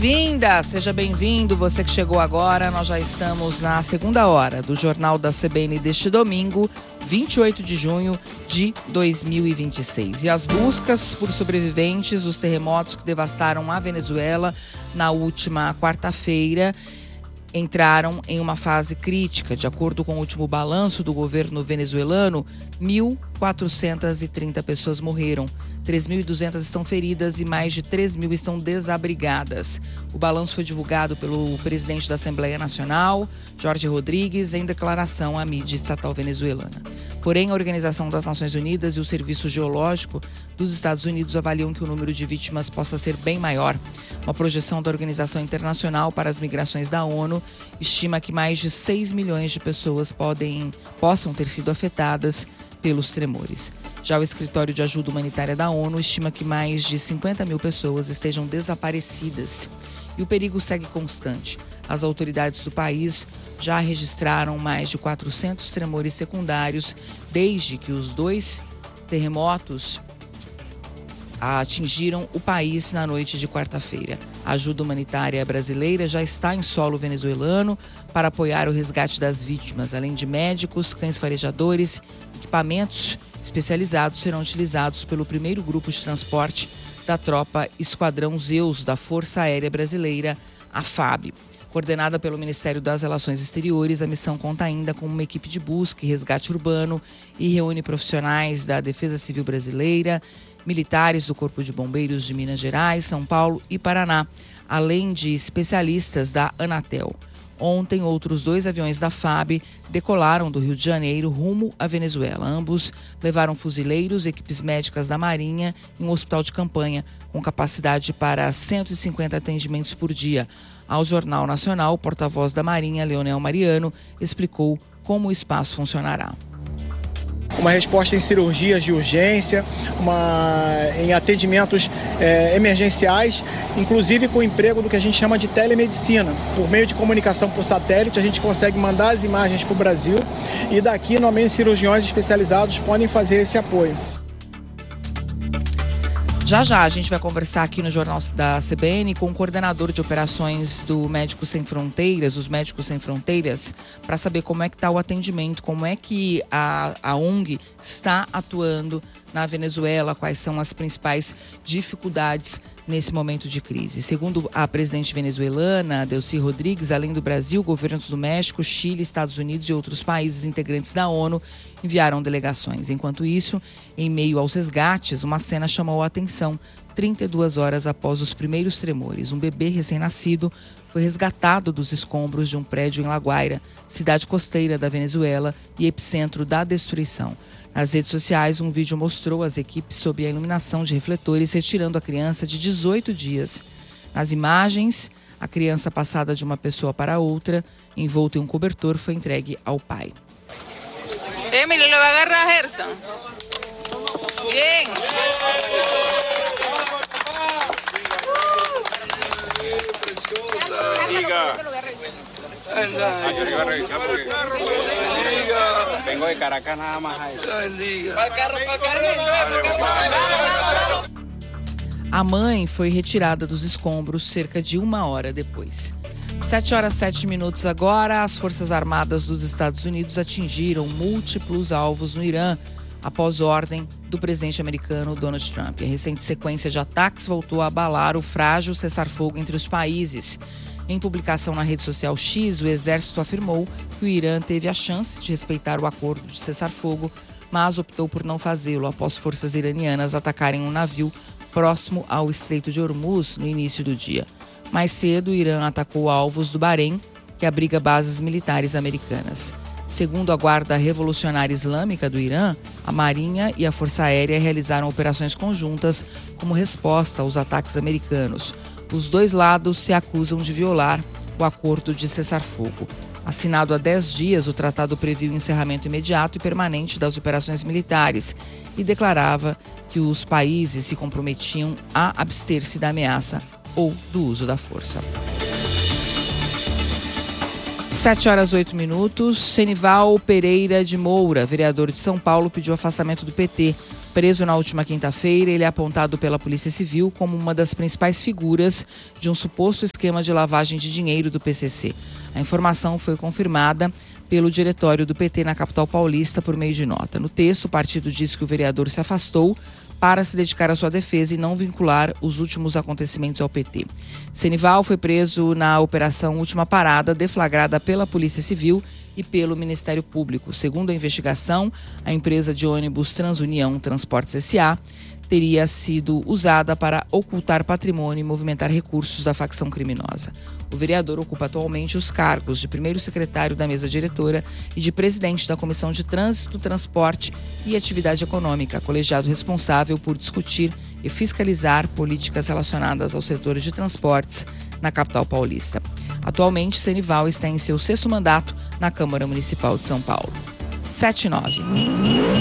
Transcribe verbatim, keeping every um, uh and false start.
bem-vinda, seja bem-vindo, você que chegou agora. Nós já estamos na segunda hora do Jornal da C B N deste domingo, vinte e oito de junho de dois mil e vinte e seis. E as buscas por sobreviventes dos terremotos que devastaram a Venezuela na última quarta-feira entraram em uma fase crítica. De acordo com o último balanço do governo venezuelano, mil quatrocentas e trinta pessoas morreram, três mil e duzentas estão feridas e mais de três mil estão desabrigadas. O balanço foi divulgado pelo presidente da Assembleia Nacional, Jorge Rodrigues, em declaração à mídia estatal venezuelana. Porém, a Organização das Nações Unidas e o Serviço Geológico dos Estados Unidos avaliam que o número de vítimas possa ser bem maior. Uma projeção da Organização Internacional para as Migrações da ONU estima que mais de seis milhões de pessoas podem, possam ter sido afetadas pelos tremores. Já o Escritório de Ajuda Humanitária da ONU estima que mais de cinquenta mil pessoas estejam desaparecidas. E o perigo segue constante. As autoridades do país já registraram mais de quatrocentos tremores secundários desde que os dois terremotos atingiram o país na noite de quarta-feira. A ajuda humanitária brasileira já está em solo venezuelano para apoiar o resgate das vítimas. Além de médicos, cães farejadores, equipamentos especializados serão utilizados pelo primeiro grupo de transporte da tropa Esquadrão Zeus da Força Aérea Brasileira, a FAB. Coordenada pelo Ministério das Relações Exteriores, a missão conta ainda com uma equipe de busca e resgate urbano e reúne profissionais da Defesa Civil Brasileira, militares do Corpo de Bombeiros de Minas Gerais, São Paulo e Paraná, além de especialistas da Anatel. Ontem, outros dois aviões da FAB decolaram do Rio de Janeiro rumo à Venezuela. Ambos levaram fuzileiros, equipes médicas da Marinha e um hospital de campanha com capacidade para cento e cinquenta atendimentos por dia. Ao Jornal Nacional, o porta-voz da Marinha, Leonel Mariano, explicou como o espaço funcionará. Uma resposta em cirurgias de urgência, uma, em atendimentos é, emergenciais, inclusive com o emprego do que a gente chama de telemedicina. Por meio de comunicação por satélite, a gente consegue mandar as imagens para o Brasil e daqui, normalmente, cirurgiões especializados podem fazer esse apoio. Já já a gente vai conversar aqui no Jornal da C B N com o coordenador de operações do Médicos Sem Fronteiras, os Médicos Sem Fronteiras, para saber como é que está o atendimento, como é que a, a O N G está atuando na Venezuela, quais são as principais dificuldades nesse momento de crise. Segundo a presidente venezuelana, Delcy Rodrigues, além do Brasil, governos do México, Chile, Estados Unidos e outros países integrantes da ONU enviaram delegações. Enquanto isso, em meio aos resgates, uma cena chamou a atenção. trinta e duas horas após os primeiros tremores, um bebê recém-nascido foi resgatado dos escombros de um prédio em La Guaira, cidade costeira da Venezuela e epicentro da destruição. Nas redes sociais, um vídeo mostrou as equipes sob a iluminação de refletores retirando a criança de dezoito dias. Nas imagens, a criança passada de uma pessoa para outra, envolta em um cobertor, foi entregue ao pai. Emily, le va a agarrar a Gerson. Bien. Diga. Yo le iba a revisar porque vengo de Caracas nada más a eso. Para el carro, para el carro. A mãe foi retirada dos escombros cerca de uma hora depois. Sete horas, sete minutos agora, as Forças Armadas dos Estados Unidos atingiram múltiplos alvos no Irã após ordem do presidente americano Donald Trump. A recente sequência de ataques voltou a abalar o frágil cessar-fogo entre os países. Em publicação na rede social X, o exército afirmou que o Irã teve a chance de respeitar o acordo de cessar-fogo, mas optou por não fazê-lo após forças iranianas atacarem um navio próximo ao Estreito de Hormuz no início do dia. Mais cedo, o Irã atacou alvos do Bahrein, que abriga bases militares americanas. Segundo a Guarda Revolucionária Islâmica do Irã, a Marinha e a Força Aérea realizaram operações conjuntas como resposta aos ataques americanos. Os dois lados se acusam de violar o acordo de cessar-fogo. Assinado há dez dias, o tratado previu o encerramento imediato e permanente das operações militares e declarava que os países se comprometiam a abster-se da ameaça ou do uso da força. Sete horas, oito minutos. Senival Pereira de Moura, vereador de São Paulo, pediu afastamento do P T. Preso na última quinta-feira, ele é apontado pela Polícia Civil como uma das principais figuras de um suposto esquema de lavagem de dinheiro do P C C. A informação foi confirmada pelo diretório do P T na capital paulista por meio de nota. No texto, o partido diz que o vereador se afastou para se dedicar à sua defesa e não vincular os últimos acontecimentos ao P T. Senival foi preso na Operação Última Parada, deflagrada pela Polícia Civil e pelo Ministério Público. Segundo a investigação, a empresa de ônibus Transunião Transportes S A teria sido usada para ocultar patrimônio e movimentar recursos da facção criminosa. O vereador ocupa atualmente os cargos de primeiro secretário da mesa diretora e de presidente da Comissão de Trânsito, Transporte e Atividade Econômica, colegiado responsável por discutir e fiscalizar políticas relacionadas ao setor de transportes na capital paulista. Atualmente, Senival está em seu sexto mandato na Câmara Municipal de São Paulo. sete e nove.